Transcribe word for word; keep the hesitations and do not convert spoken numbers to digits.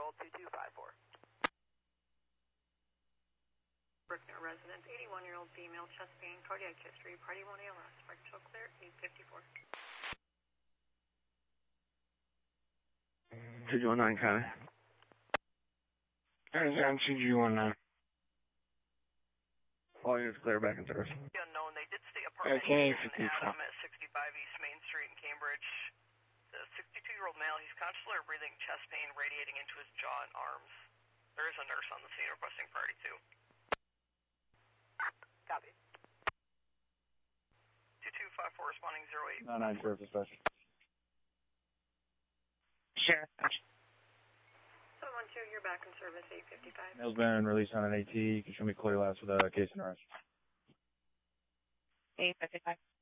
call two two five four. Brookner resident, eighty-one-year-old female, chest pain, cardiac history, party one A L S, rectal clear, eight fifty-four. two two one nine, County. Down two G one nine. All units clear, back in service. Unknown, they did stay apartment Okay, in Adam at sixty-five East Main Street in Cambridge. The sixty-two-year-old male, he's conscious or breathing chest pain radiating into his jaw and arms. There is a nurse on the scene requesting priority two. Copy. two two five four responding zero eight. nine nine zero dispatch. Sure. seven one two, you're back in service, eight fifty-five. Mail's been released on an AT. You can show me clear last with a case and arrest. eight fifty-five.